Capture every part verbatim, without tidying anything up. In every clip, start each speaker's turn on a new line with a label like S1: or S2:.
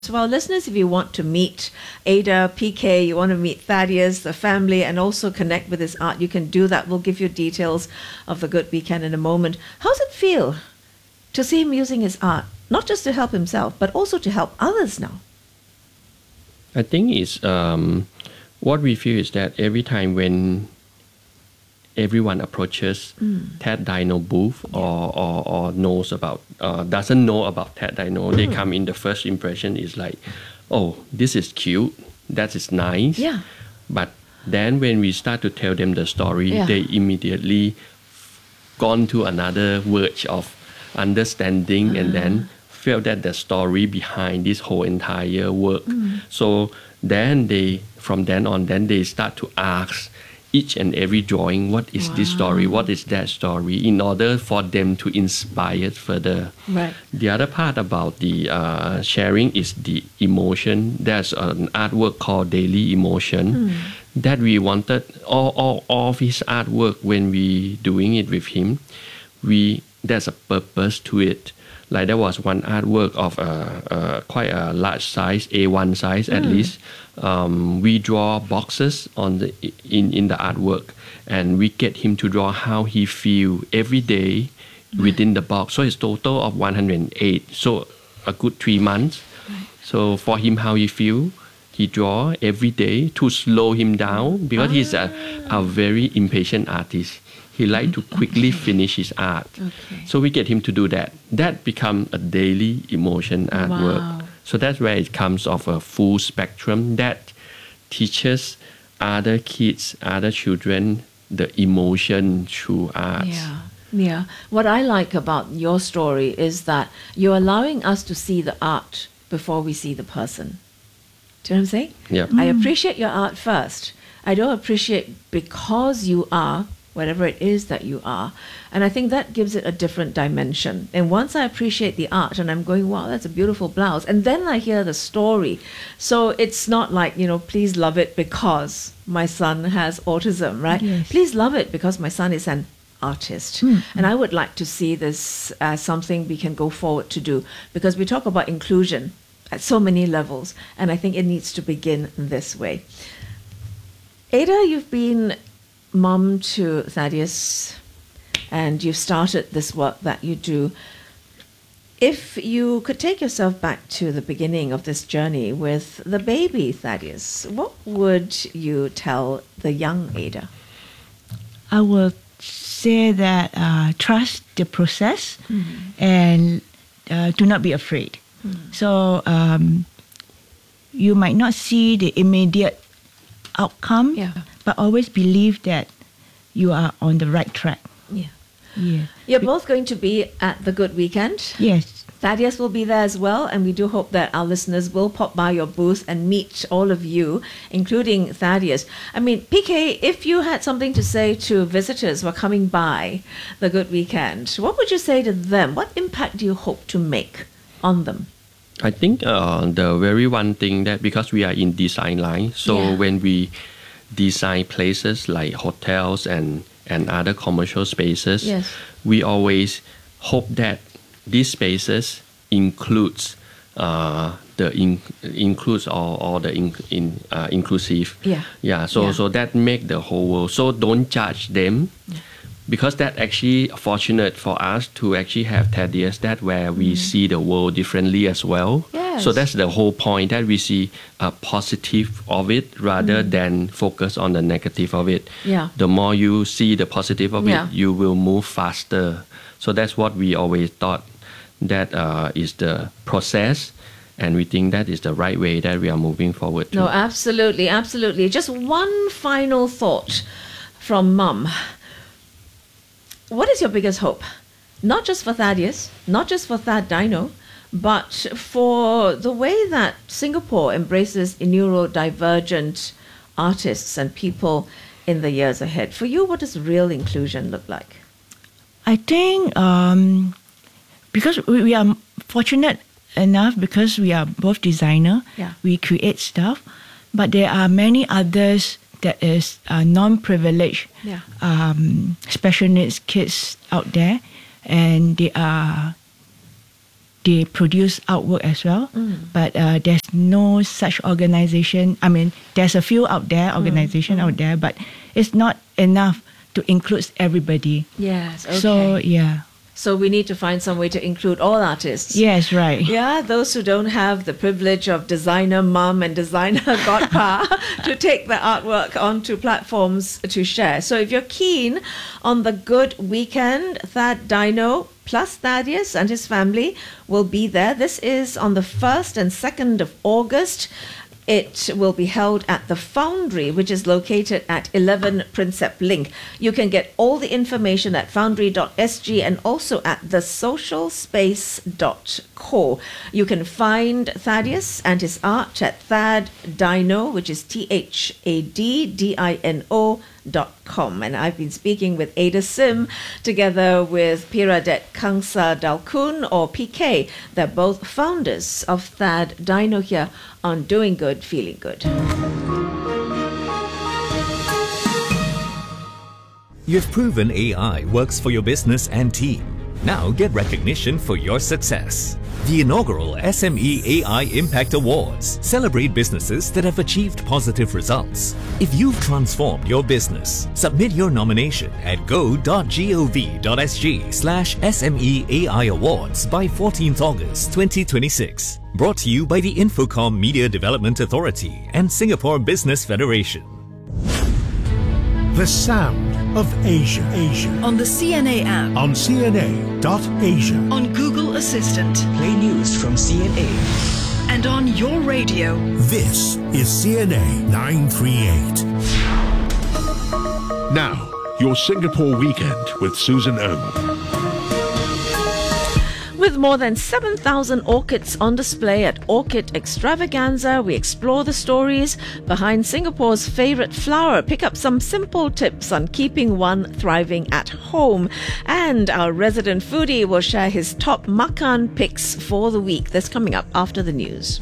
S1: So our listeners, if you want to meet Ada, P K, you want to meet Thaddeus, the family, and also connect with his art, you can do that. We'll give you details of the Good Weekend in a moment. How's it feel to see him using his art, not just to help himself, but also to help others now?
S2: I think it's um, what we feel is that every time when everyone approaches mm. Tat Dino booth or, or, or knows about, uh, doesn't know about Tat Dino, mm. they come in, the first impression is like, oh, this is cute, that is nice.
S1: Yeah.
S2: But then when we start to tell them the story,
S1: yeah.
S2: they immediately gone to another verge of understanding uh. and then felt that the story behind this whole entire work. Mm. So then they, from then on, then they start to ask each and every drawing, what is wow. this story, what is that story, in order for them to inspire further.
S1: Right.
S2: The other part about the uh, sharing is the emotion. There's an artwork called Daily Emotion mm. that we wanted, all, all, all of his artwork, when we doing it with him, we there's a purpose to it. Like there was one artwork of a, a quite a large size, A one size at mm. least. Um, we draw boxes on the in, in the artwork, and we get him to draw how he feel every day right. within the box. So it's total of one hundred eight. So a good three months. Right. So for him, how he feel, he draw every day to slow him down because ah. he's a, a very impatient artist. He like to quickly okay. finish his art. Okay. So we get him to do that. That become a daily emotion artwork.
S1: Wow.
S2: So that's where it comes of a full spectrum that teaches other kids, other children, the emotion through art.
S1: Yeah. Yeah. What I like about your story is that you're allowing us to see the art before we see the person. Do you know what I'm saying?
S2: Yeah.
S1: Mm. I appreciate your art first. I don't appreciate because you are whatever it is that you are. And I think that gives it a different dimension. And once I appreciate the art and I'm going, wow, that's a beautiful blouse. And then I hear the story. So it's not like, you know, please love it because my son has autism, right?
S3: Yes.
S1: Please love it because my son is an artist. Mm-hmm. And I would like to see this as something we can go forward to do, because we talk about inclusion at so many levels. And I think it needs to begin this way. Ada, you've been mom to Thaddeus, and you've started this work that you do. If you could take yourself back to the beginning of this journey with the baby Thaddeus, what would you tell the young Ada?
S3: I would say that uh, trust the process mm-hmm. and uh, do not be afraid. Mm. So um, you might not see the immediate outcome,
S1: yeah.
S3: but always believe that you are on the right track.
S1: Yeah.
S3: Yeah.
S1: You're both going to be at the Good Weekend.
S3: Yes.
S1: Thaddeus will be there as well, and we do hope that our listeners will pop by your booth and meet all of you, including Thaddeus. I mean, P K, if you had something to say to visitors who are coming by the Good Weekend, what would you say to them? What impact do you hope to make on them?
S2: I think uh, the very one thing that, because we are in design line, so
S1: yeah.
S2: when we design places like hotels and, and other commercial spaces,
S1: yes.
S2: we always hope that these spaces includes uh, the in, includes all, all the in, in, uh, inclusive.
S1: Yeah.
S2: Yeah. So
S1: yeah.
S2: so that make the whole world. So don't judge them. Yeah. Because that actually fortunate for us to actually have Thaddeus, that where we mm. see the world differently as well.
S1: Yes.
S2: So that's the whole point, that we see a positive of it rather mm. than focus on the negative of it.
S1: Yeah.
S2: The more you see the positive of
S1: yeah.
S2: it, you will move faster. So that's what we always thought, that uh, is the process. And we think that is the right way that we are moving forward to.
S1: No, absolutely, absolutely. Just one final thought from Mum. What is your biggest hope? Not just for Thaddeus, not just for Thad Dino, but for the way that Singapore embraces neurodivergent artists and people in the years ahead. For you, what does real inclusion look like?
S3: I think um, because we, we are fortunate enough, because we are both designer,
S1: yeah.
S3: we create stuff, but there are many others that is uh, non-privileged
S1: yeah.
S3: um, special needs kids out there, and they are they produce artwork as well, mm. but uh, there's no such organization. I mean, there's a few out there, organization mm. out there, but it's not enough to include everybody.
S1: Yes, okay.
S3: So, yeah.
S1: So we need to find some way to include all artists.
S3: Yes, right.
S1: Yeah, those who don't have the privilege of designer mum and designer godpa to take the artwork onto platforms to share. So if you're keen on the good weekend, Thad Dino plus Thaddeus and his family will be there. This is on the first and second of August. It will be held at the Foundry, which is located at eleven Prinsep Link. You can get all the information at foundry dot s g and also at the social space dot co. You can find Thaddeus and his art at Thad Dino, which is T H A D D I N O dot com. And I've been speaking with Ada Sim together with Piradet Kangsa Dalkun, or P K. They're both founders of Thad Dino here on Doing Good, Feeling Good.
S4: You've proven A I works for your business and team. Now get recognition for your success. The inaugural S M E A I Impact Awards celebrate businesses that have achieved positive results. If you've transformed your business, submit your nomination at go dot gov dot s g slash S M E A I Awards by fourteenth August twenty twenty-six. Brought to you by the Infocom Media Development Authority and Singapore Business Federation.
S5: The sound of Asia. Asia.
S6: On the C N A app.
S5: On C N A dot asia.
S6: On Google Assistant.
S7: Play news from C N A.
S6: And on your radio.
S5: This is C N A nine thirty-eight.
S8: Now, your Singapore weekend with Susan Ng.
S1: With more than seven thousand orchids on display at Orchid Extravaganza, we explore the stories behind Singapore's favourite flower, pick up some simple tips on keeping one thriving at home, and our resident foodie will share his top makan picks for the week. That's coming up after the news.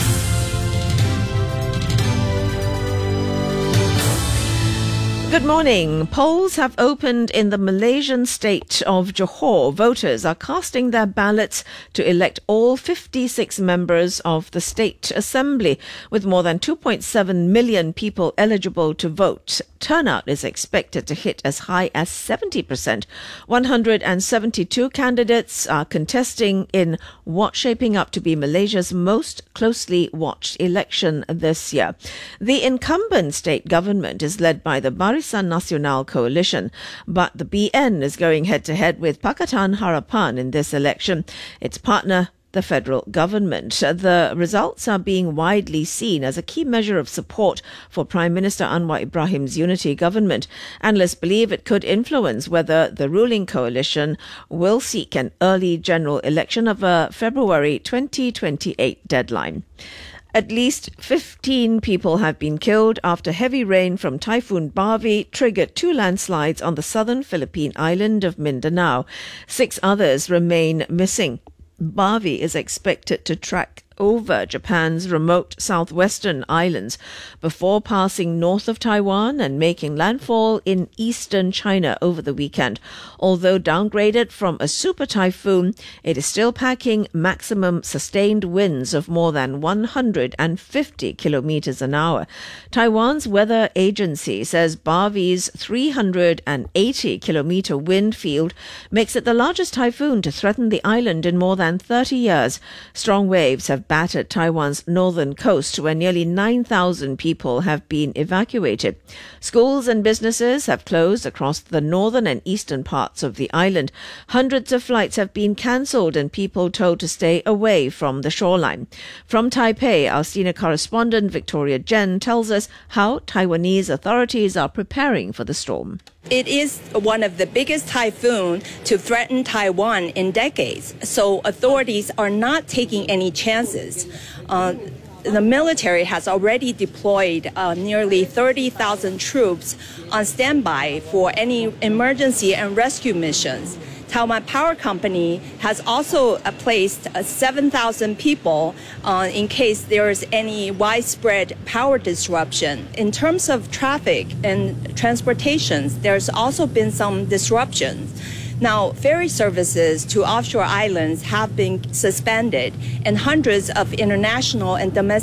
S1: Good morning. Polls have opened in the Malaysian state of Johor. Voters are casting their ballots to elect all fifty-six members of the State Assembly, with more than two point seven million people eligible to vote. Turnout is expected to hit as high as seventy percent. one hundred seventy-two candidates are contesting in what's shaping up to be Malaysia's most closely watched election this year. The incumbent state government is led by the Barisan Nasional Coalition, but the B N is going head-to-head with Pakatan Harapan in this election. Its partner, the federal government. The results are being widely seen as a key measure of support for Prime Minister Anwar Ibrahim's unity government. Analysts believe it could influence whether the ruling coalition will seek an early general election of a February twenty twenty-eight deadline. At least fifteen people have been killed after heavy rain from Typhoon Bavi triggered two landslides on the southern Philippine island of Mindanao. Six others remain missing. Bavi is expected to track over Japan's remote southwestern islands before passing north of Taiwan and making landfall in eastern China over the weekend. Although downgraded from a super typhoon, it is still packing maximum sustained winds of more than one hundred fifty kilometers an hour. Taiwan's weather agency says Bavi's three hundred eighty kilometer wind field makes it the largest typhoon to threaten the island in more than thirty years. Strong waves have battered Taiwan's northern coast, where nearly nine thousand people have been evacuated. Schools and businesses have closed across the northern and eastern parts of the island. Hundreds of flights have been cancelled and people told to stay away from the shoreline. From Taipei, our senior correspondent Victoria Jen tells us how Taiwanese authorities are preparing for the storm.
S9: It is one of the biggest typhoons to threaten Taiwan in decades, so authorities are not taking any chances. Uh, the military has already deployed uh, nearly thirty thousand troops on standby for any emergency and rescue missions. Taiwan Power Company has also uh, placed uh, seven thousand people uh, in case there is any widespread power disruption. In terms of traffic and transportations, there's also been some disruptions. Now, ferry services to offshore islands have been suspended, and hundreds of international and domestic